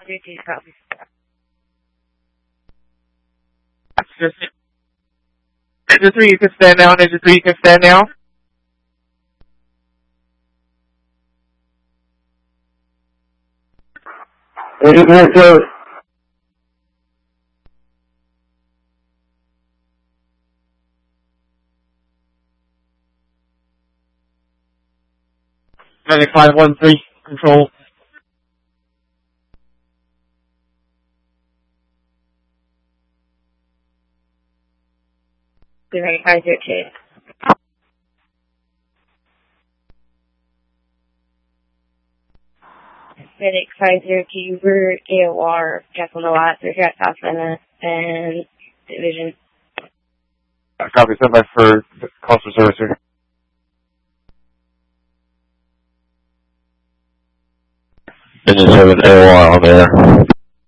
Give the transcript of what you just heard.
502 copy. Engine 3, you can stand now. Engine 3, you can stand now. Engine 4 closed. Medic 513, control. Medic 502. Medic 502, we're AOR, Jack on the lot, we're here at South Bend and Division. Copy, send by for calls for service here. Engine 7 AOR on there.